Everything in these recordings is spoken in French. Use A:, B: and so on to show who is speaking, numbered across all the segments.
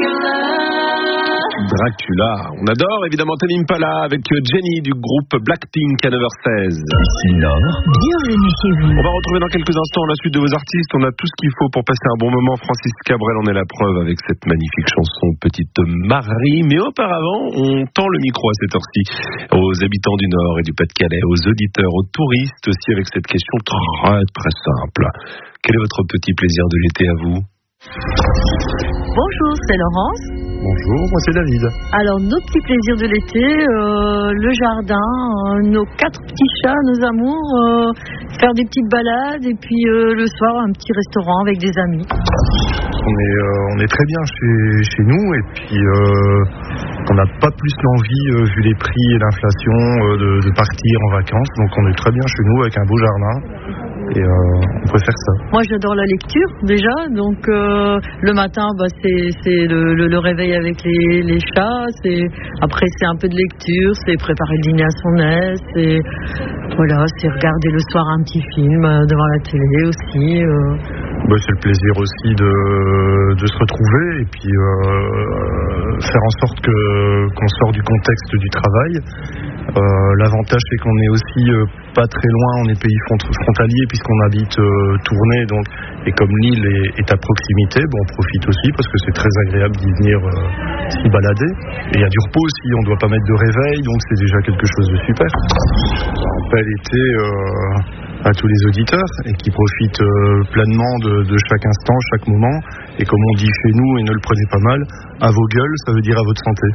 A: Dracula, on adore évidemment Tame Impala avec Jenny du groupe Blackpink à 9h16.
B: Ici Nord, bienvenue chez vous.
A: On va retrouver dans quelques instants la suite de vos artistes. On a tout ce qu'il faut pour passer un bon moment. Francis Cabrel en est la preuve avec cette magnifique chanson Petite Marie. Mais auparavant, on tend le micro à cette heure-ci aux habitants du Nord et du Pas-de-Calais, aux auditeurs, aux touristes aussi, avec cette question très très simple. Quel est votre petit plaisir de l'été à vous ?
C: Bonjour, c'est Laurence.
A: Bonjour, moi c'est David.
C: Alors, nos petits plaisirs de l'été, le jardin, nos 4 petits chats, nos amours, faire des petites balades et puis le soir, un petit restaurant avec des amis.
D: On est très bien chez nous et puis on n'a pas plus l'envie, vu les prix et l'inflation, de partir en vacances. Donc on est très bien chez nous avec un beau jardin. Et on préfère ça.
C: Moi j'adore la lecture déjà, donc le matin c'est le réveil avec les chats, après c'est un peu de lecture, c'est préparer le dîner à son aise, c'est regarder le soir un petit film devant la télé aussi.
D: C'est le plaisir aussi de se retrouver et puis faire en sorte qu'on sort du contexte du travail. L'avantage c'est qu'on est aussi pas très loin, on est pays frontalier puisqu'on habite Tournai, donc, et comme l'île est à proximité, on profite aussi parce que c'est très agréable d'y venir s'y balader. Et il y a du repos aussi, on ne doit pas mettre de réveil, donc c'est déjà quelque chose de super. Bel été à tous les auditeurs et qui profitent pleinement de chaque instant, chaque moment. Et comme on dit chez nous, et ne le prenez pas mal, à vos gueules, ça veut dire à votre santé.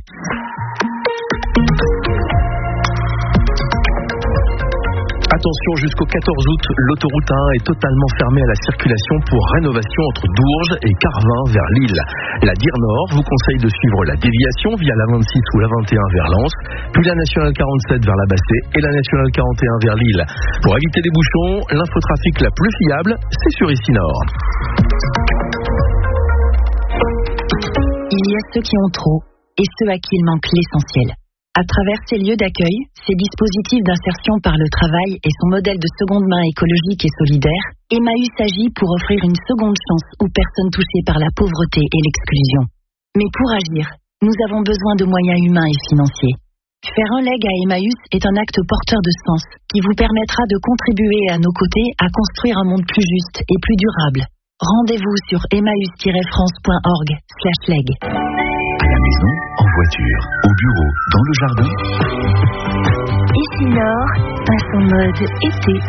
B: Attention, jusqu'au 14 août, l'autoroute 1 est totalement fermée à la circulation pour rénovation entre Dourges et Carvin vers Lille. La DIR Nord vous conseille de suivre la déviation via la 26 ou la 21 vers Lens, puis la nationale 47 vers la Bassée et la nationale 41 vers Lille. Pour éviter les bouchons, l'infotrafic la plus fiable, c'est sur Ici Nord.
E: Il y a ceux qui ont trop et ceux à qui il manque l'essentiel. À travers ces lieux d'accueil, ces dispositifs d'insertion par le travail et son modèle de seconde main écologique et solidaire, Emmaüs agit pour offrir une seconde chance aux personnes touchées par la pauvreté et l'exclusion. Mais pour agir, nous avons besoin de moyens humains et financiers. Faire un leg à Emmaüs est un acte porteur de sens qui vous permettra de contribuer à nos côtés à construire un monde plus juste et plus durable. Rendez-vous sur emmaüs-france.org/leg.
B: À la maison, en voiture, au bureau, dans le jardin.
E: Ici Nord passe en mode été.